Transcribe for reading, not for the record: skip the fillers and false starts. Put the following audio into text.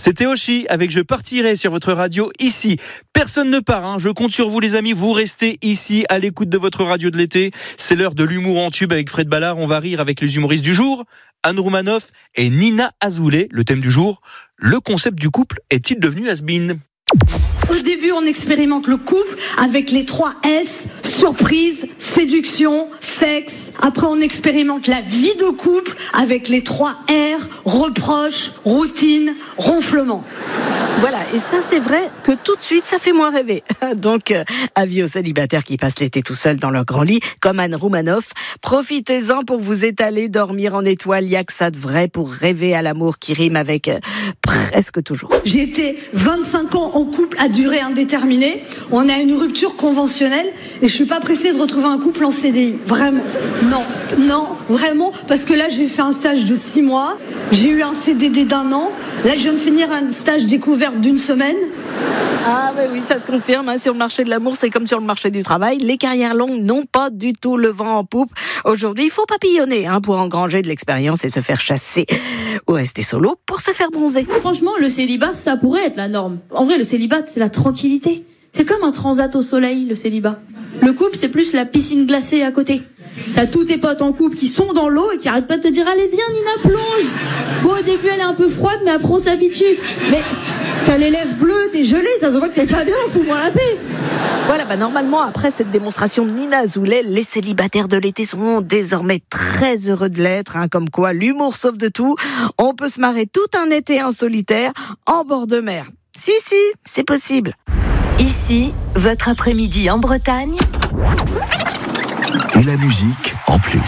C'était Oshi avec Je partirai sur votre radio ici. Personne ne part, hein. Je compte sur vous les amis, vous restez ici à l'écoute de votre radio de l'été. C'est l'heure de l'humour en tube avec Fred Ballard. On va rire avec les humoristes du jour, Anne Roumanoff et Nina Azoulay. Le thème du jour, le concept du couple est-il devenu has-been ? Au début, on expérimente le couple avec les 3 S, surprise, séduction, sexe. Après, on expérimente la vie de couple avec les 3 R, reproche, routine, ronflement. Voilà, et ça c'est vrai que tout de suite ça fait moins rêver. Donc avis aux célibataires qui passent l'été tout seuls dans leur grand lit, comme Anne Roumanoff, profitez-en pour vous étaler, dormir en étoile, y a que ça de vrai pour rêver à l'amour qui rime avec presque toujours. J'ai été 25 ans en couple à durée indéterminée. On a une rupture conventionnelle et je suis pas pressée de retrouver un couple en CDI. Vraiment. Non, vraiment, parce que là j'ai fait un stage de 6 mois, j'ai eu un CDD d'1 an, là je viens de finir un stage découverte d'1 semaine. Ah oui, ça se confirme, hein, sur le marché de l'amour, c'est comme sur le marché du travail. Les carrières longues n'ont pas du tout le vent en poupe. Aujourd'hui, il faut papillonner pour engranger de l'expérience et se faire chasser ou rester solo pour se faire bronzer. Franchement, le célibat, ça pourrait être la norme. En vrai, le célibat, c'est la tranquillité. C'est comme un transat au soleil, le célibat. Le couple, c'est plus la piscine glacée à côté. T'as tous tes potes en couple qui sont dans l'eau et qui arrêtent pas de te dire « Allez, viens Nina, plonge !» Bon, au début, elle est un peu froide, mais après, on s'habitue. Mais t'as les lèvres bleues, t'es gelée, ça se voit que t'es pas bien, fous-moi la paix. Voilà, normalement, après cette démonstration de Nina Azoulay, les célibataires de l'été seront désormais très heureux de l'être, comme quoi l'humour sauve de tout. On peut se marrer tout un été en solitaire, en bord de mer. Si, c'est possible. Ici, votre après-midi en Bretagne. Et la musique en plus.